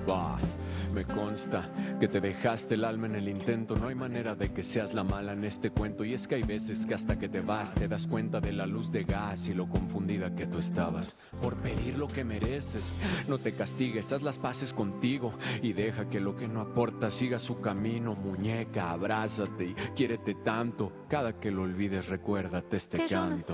Bah, me consta que te dejaste el alma en el intento. No hay manera de que seas la mala en este cuento. Y es que hay veces que hasta que te vas te das cuenta de la luz de gas y lo confundida que tú estabas. Por pedir lo que mereces, no te castigues, haz las paces contigo y deja que lo que no aporta siga su camino. Muñeca, abrázate y quiérete tanto. Cada que lo olvides recuérdate este Que yo no canto.